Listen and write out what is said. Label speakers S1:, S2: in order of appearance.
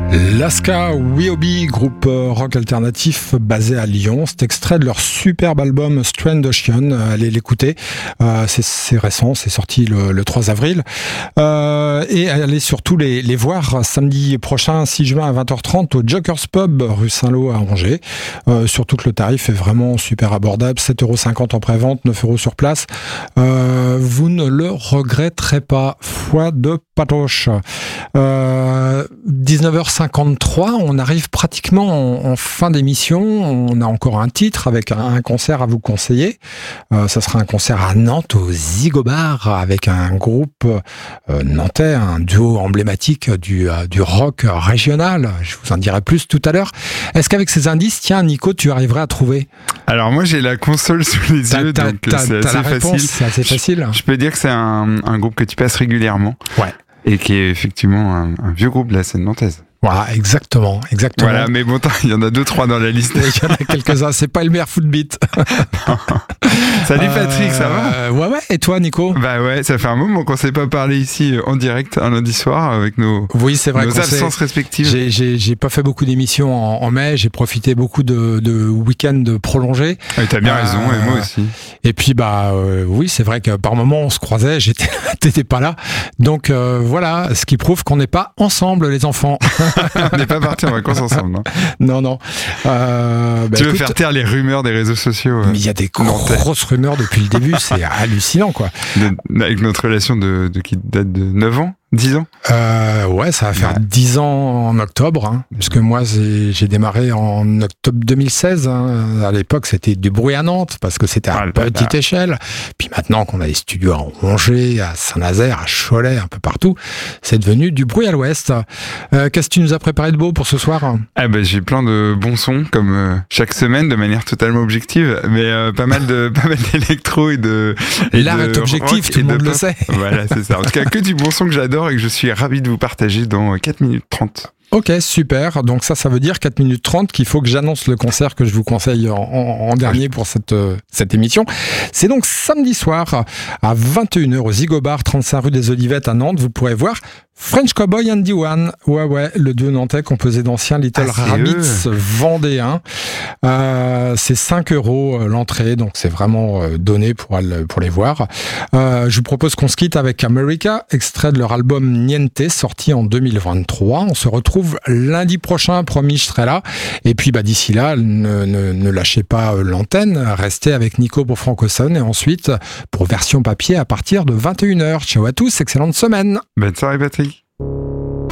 S1: Laska Wiobi, groupe rock alternatif basé à Lyon. C'est extrait de leur superbe album Strange Ocean. Allez l'écouter. C'est récent, c'est sorti le 3 avril. Et allez surtout les voir samedi prochain, 6 juin à 20h30 au Joker's Pub, rue Saint-Lô à Angers. Surtout que le tarif est vraiment super abordable. 7,50€ en pré-vente, 9€ sur place. Vous ne le regretterez pas. Foi de patoche. 19h53, on arrive pratiquement en fin d'émission. On a encore un titre avec un concert à vous conseiller. Ça sera un concert à Nantes au Zigobar avec un groupe nantais, un duo emblématique du rock régional. Je vous en dirai plus tout à l'heure. Est-ce qu'avec ces indices, tiens Nico, tu arriverais à trouver ?
S2: Alors moi j'ai la console sous les yeux, donc c'est assez facile.
S1: C'est assez facile.
S2: Je peux dire que c'est un groupe que tu passes régulièrement.
S1: Ouais.
S2: Et qui est effectivement un vieux groupe de la scène nantaise.
S1: Voilà, exactement.
S2: Voilà, mais bon, il y en a 2-3 dans la liste.
S1: Il y en a quelques-uns, c'est pas le meilleur footbeat.
S2: Salut Patrick, ça va ?
S1: Ouais, et toi Nico ?
S2: Bah ouais, ça fait un moment qu'on s'est pas parlé ici en direct un lundi soir avec nos absences respectives.
S1: J'ai pas fait beaucoup d'émissions en mai, j'ai profité beaucoup de week-ends prolongés.
S2: Et t'as bien raison, et moi aussi.
S1: Et puis oui, c'est vrai que par moments on se croisait, t'étais pas là. Donc voilà, ce qui prouve qu'on n'est pas ensemble les enfants.
S2: On n'est pas partis en vacances ensemble, non ?
S1: Non.
S2: Tu veux faire taire les rumeurs des réseaux sociaux
S1: Mais il y a des grosses rumeurs depuis le début, c'est hallucinant, quoi.
S2: Avec notre relation qui date de 9 ans ? 10 ans ?
S1: Ouais, ça va faire 10 ans en octobre, hein, puisque moi j'ai démarré en octobre 2016. Hein. À l'époque, c'était du bruit à Nantes, parce que c'était à petite échelle. Puis maintenant qu'on a les studios à Angers, à Saint-Nazaire, à Cholet, un peu partout, c'est devenu du bruit à l'ouest. Qu'est-ce que tu nous as préparé de beau pour ce soir ?
S2: J'ai plein de bons sons, comme chaque semaine, de manière totalement objective, mais pas mal d'électro et de...
S1: L'art est objectif, tout le monde le sait.
S2: Voilà, c'est ça. En tout cas, que du bon son que j'adore et que je suis ravi de vous partager dans 4 minutes 30.
S1: Ok, super. Donc ça veut dire 4 minutes 30 qu'il faut que j'annonce le concert que je vous conseille en dernier pour cette émission. C'est donc samedi soir à 21h au Zigobar, 35 rue des Olivettes à Nantes. Vous pourrez voir French Cowboy and D1. Ouais, le duo nantais composé d'anciens Little Rabbits vendéens. C'est 5€ l'entrée, donc c'est vraiment donné pour les voir. Je vous propose qu'on se quitte avec America, extrait de leur album Niente, sorti en 2023. On se retrouve lundi prochain, promis, je serai là. Et puis d'ici là, ne lâchez pas l'antenne, restez avec Nico pour Francophone et ensuite pour version papier à partir de 21h. Ciao à tous, excellente semaine.
S2: Bonne soirée Patrick.